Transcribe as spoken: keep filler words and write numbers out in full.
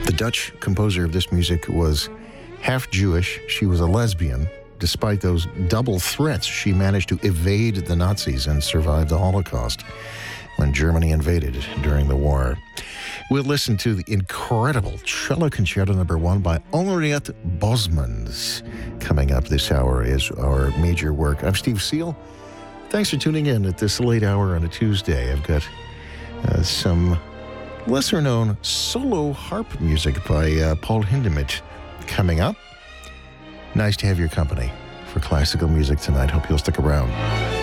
The Dutch composer of this music was half Jewish. She was a lesbian. Despite those double threats, she managed to evade the Nazis and survive the Holocaust when Germany invaded during the war. We'll listen to the incredible Cello Concerto Number One by Henriette Bosmans. Coming up this hour is our major work. I'm Steve Seal. Thanks for tuning in at this late hour on a Tuesday. I've got uh, some lesser-known solo harp music by uh, Paul Hindemith coming up. Nice to have your company for classical music tonight. Hope you'll stick around.